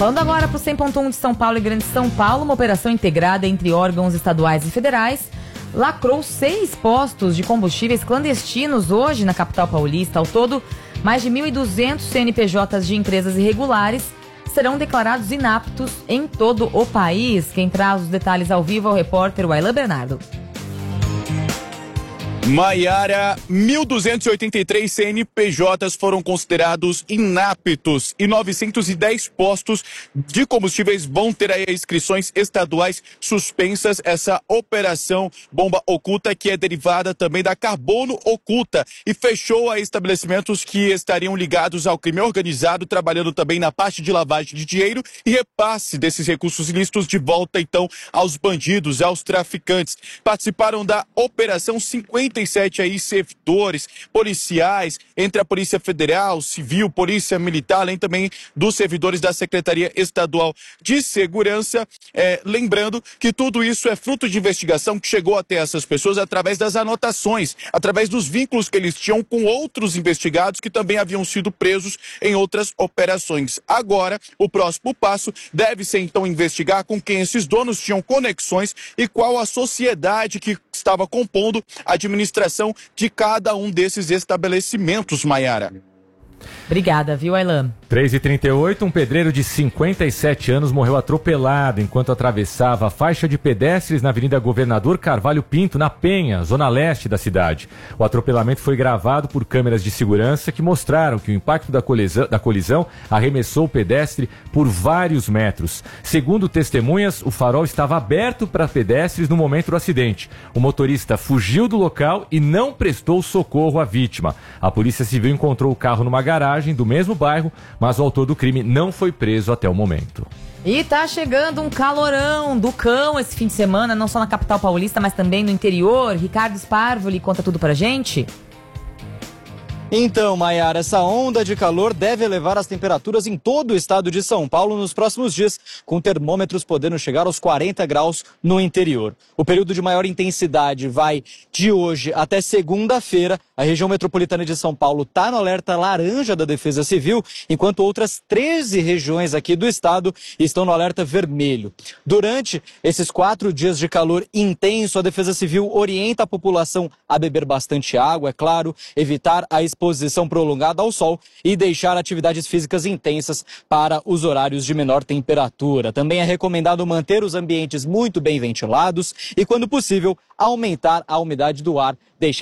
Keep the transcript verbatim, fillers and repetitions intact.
Falando agora para o cem ponto um de São Paulo e Grande São Paulo, uma operação integrada entre órgãos estaduais e federais lacrou seis postos de combustíveis clandestinos hoje na capital paulista. Ao todo, mais de mil e duzentos C N P Js de empresas irregulares serão declarados inaptos em todo o país. Quem traz os detalhes ao vivo é o repórter Wailan Bernardo. Maiara, mil duzentos e oitenta e três C N P Js foram considerados inaptos e novecentos e dez postos de combustíveis vão ter aí inscrições estaduais suspensas. Essa operação bomba oculta, que é derivada também da carbono oculta, e fechou aí estabelecimentos que estariam ligados ao crime organizado, trabalhando também na parte de lavagem de dinheiro e repasse desses recursos ilícitos de volta então aos bandidos, aos traficantes. Participaram da operação cinquenta e sete aí servidores policiais, entre a Polícia Federal, Civil, Polícia Militar, além também dos servidores da Secretaria Estadual de Segurança. É, lembrando que tudo isso é fruto de investigação que chegou até essas pessoas através das anotações, através dos vínculos que eles tinham com outros investigados que também haviam sido presos em outras operações. Agora, o próximo passo deve ser então investigar com quem esses donos tinham conexões e qual a sociedade que estava compondo a administração de cada um desses estabelecimentos, Maiara. Obrigada, viu, Wailan? três e trinta e oito, um pedreiro de cinquenta e sete anos morreu atropelado enquanto atravessava a faixa de pedestres na Avenida Governador Carvalho Pinto, na Penha, zona leste da cidade. O atropelamento foi gravado por câmeras de segurança que mostraram que o impacto da colisão, da colisão arremessou o pedestre por vários metros. Segundo testemunhas, o farol estava aberto para pedestres no momento do acidente. O motorista fugiu do local e não prestou socorro à vítima. A Polícia Civil encontrou o carro numa garagem do mesmo bairro, mas o autor do crime não foi preso até o momento. E tá chegando um calorão do cão esse fim de semana, não só na capital paulista, mas também no interior. Ricardo Sparvoli conta tudo pra gente. Então, Maiara, essa onda de calor deve elevar as temperaturas em todo o estado de São Paulo nos próximos dias, com termômetros podendo chegar aos quarenta graus no interior. O período de maior intensidade vai de hoje até segunda-feira. A região metropolitana de São Paulo está no alerta laranja da Defesa Civil, enquanto outras treze regiões aqui do estado estão no alerta vermelho. Durante esses quatro dias de calor intenso, a Defesa Civil orienta a população a beber bastante água, é claro, evitar a exposição exposição prolongada ao sol e deixar atividades físicas intensas para os horários de menor temperatura. Também é recomendado manter os ambientes muito bem ventilados e, quando possível, aumentar a umidade do ar, deixar